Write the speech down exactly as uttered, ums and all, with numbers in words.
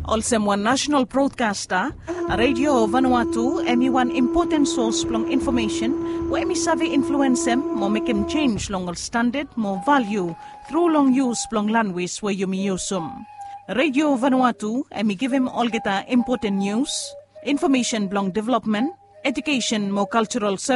Also, one national broadcaster, Radio Vanuatu, emi one important source plong information, wo emi savi influence em, mo make him change long standard, more value, through long use plong language where you may use them. Radio Vanuatu, emi give him all get important news, information plong development, education, more cultural service.